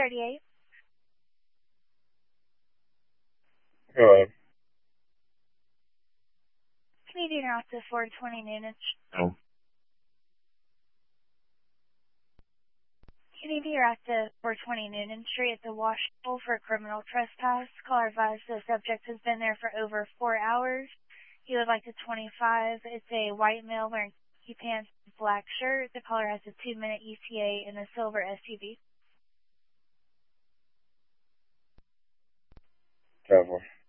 38. Hello. Canadian route to 420 Noonan. No. Canadian route to 420 Noonan Street at the Wash Bowl for criminal trespass. Caller advised the subject has been there for over 4 hours. He would like a 25. It's a white male wearing khaki pants and black shirt. The caller has a 2-minute ETA in a silver SUV. Cover.